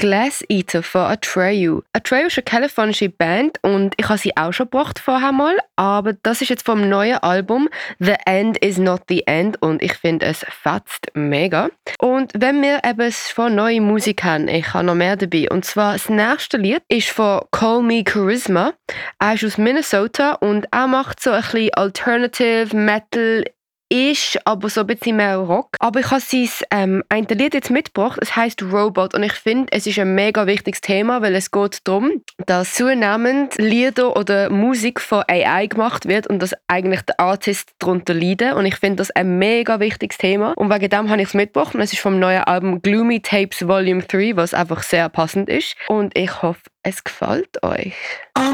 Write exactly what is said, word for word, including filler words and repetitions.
Glass Eater von Atreyu. Atreyu ist eine kalifornische Band und ich habe sie auch schon gebracht vorher mal, aber das ist jetzt vom neuen Album The End is Not the End und ich finde, es fetzt mega. Und wenn wir eben von neue Musik haben, ich habe noch mehr dabei, und zwar das nächste Lied ist von Call Me Charisma. Er ist aus Minnesota und er macht so ein bisschen Alternative Metal ist, aber so ein bisschen mehr Rock. Aber ich habe sein ähm, ein Lied jetzt mitgebracht, es heisst Robot und ich finde, es ist ein mega wichtiges Thema, weil es geht darum, dass zunehmend Lieder oder Musik von A I gemacht wird und dass eigentlich der Artist darunter leiden und ich finde das ein mega wichtiges Thema und wegen dem habe ich es mitgebracht und es ist vom neuen Album Gloomy Tapes Volume drei, was einfach sehr passend ist und ich hoffe, es gefällt euch.